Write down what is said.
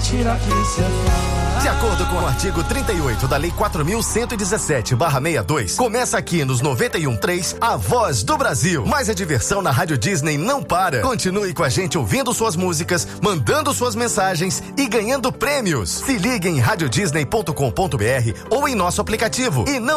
mentira que cê fala. De acordo com o artigo 38 da Lei 4.117/62, começa aqui nos 91.3 a Voz do Brasil. Mas a diversão na Rádio Disney não para. Continue com a gente ouvindo suas músicas, mandando suas mensagens e ganhando prêmios. Se ligue em radiodisney.com.br ou em nosso aplicativo. E não